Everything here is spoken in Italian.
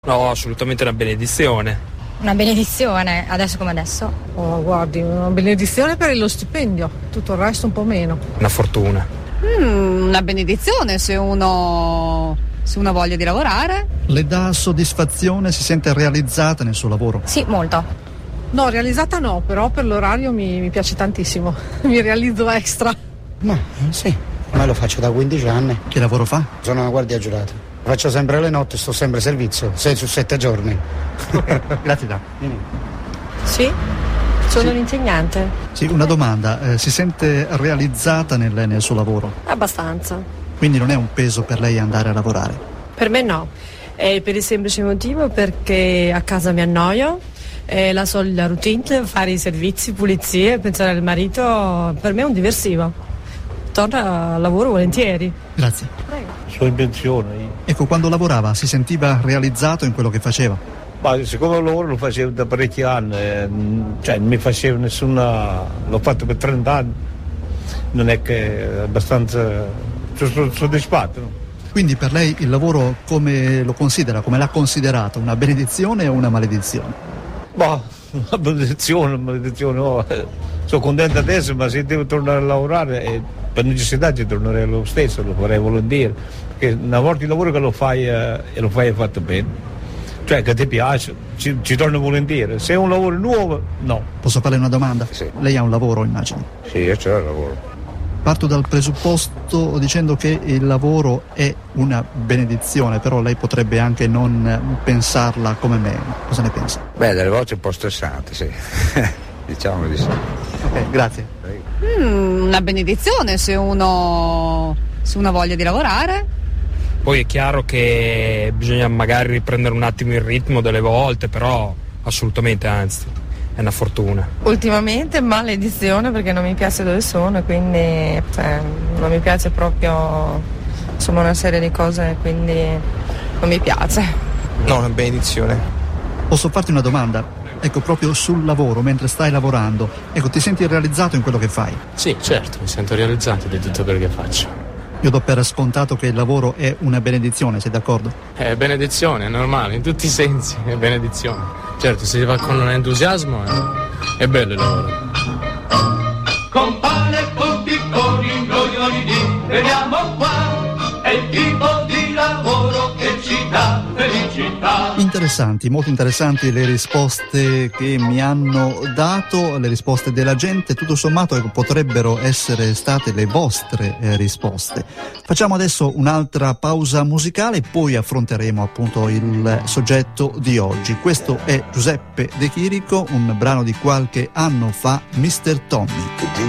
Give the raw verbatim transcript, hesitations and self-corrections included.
No, assolutamente una benedizione. Una benedizione, adesso come adesso? Oh, guardi, una benedizione per lo stipendio, tutto il resto un po' meno. Una fortuna. Mm, una benedizione se uno, se uno ha voglia di lavorare. Le dà soddisfazione, si sente realizzata nel suo lavoro? Sì, molto. No, realizzata no, però per l'orario mi, mi piace tantissimo, mi realizzo extra. Ma sì, ma lo faccio da quindici anni. Che lavoro fa? Sono una guardia giurata. Faccio sempre le notti, sto sempre a servizio, sei su sette giorni. Grazie da. Sì, sono sì. un'insegnante. Sì, una domanda, eh, si sente realizzata nel, nel suo lavoro? Abbastanza. Quindi non è un peso per lei andare a lavorare? Per me no, è per il semplice motivo perché a casa mi annoio, è la solita routine, fare i servizi, pulizie, pensare al marito, per me è un diversivo. Torno al lavoro volentieri. Grazie. Prego. Sua invenzione. Ecco, quando lavorava si sentiva realizzato in quello che faceva? Ma siccome il lavoro lo facevo da parecchi anni, eh, cioè non mi facevo nessuna, l'ho fatto per trenta anni, non è che è abbastanza sono soddisfatto. No? Quindi per lei il lavoro come lo considera, come l'ha considerato, una benedizione o una maledizione? Boh, una benedizione, una maledizione, oh. Sono contento adesso, ma se devo tornare a lavorare, eh, per necessità ci tornerei lo stesso, lo farei volentieri, perché una volta il lavoro che lo fai eh, e lo fai fatto bene, cioè che ti piace, ci, ci torno volentieri. Se è un lavoro nuovo, no. Posso farle una domanda? Sì. Lei ha un lavoro, immagino? Sì, io c'ho il lavoro. Parto dal presupposto dicendo che il lavoro è una benedizione, però lei potrebbe anche non pensarla come me. Cosa ne pensa? Beh, delle volte un po' stressante, sì. Diciamo di sì. Ok, grazie. Mm, una benedizione se uno, se uno ha voglia di lavorare. Poi è chiaro che bisogna magari riprendere un attimo il ritmo delle volte, però assolutamente, anzi, è una fortuna. Ultimamente maledizione perché non mi piace dove sono, quindi cioè, non mi piace proprio, insomma, una serie di cose, quindi non mi piace. No, una benedizione. Posso farti una domanda? Ecco, proprio sul lavoro, mentre stai lavorando, ecco, ti senti realizzato in quello che fai? Sì, certo, mi sento realizzato di tutto quello che faccio. Io do per scontato che il lavoro è una benedizione, sei d'accordo? È benedizione, è normale, in tutti i sensi, è benedizione. Certo, se si va con un entusiasmo è, è bello il lavoro. Con pane e con picconi noi di vediamo qua, è il tipo di lavoro che ci dà felicità. Interessanti, molto interessanti le risposte che mi hanno dato, le risposte della gente, tutto sommato ecco, potrebbero essere state le vostre eh, risposte. Facciamo adesso un'altra pausa musicale, poi affronteremo appunto il soggetto di oggi. Questo è Giuseppe De Chirico, un brano di qualche anno fa, mister Tommy.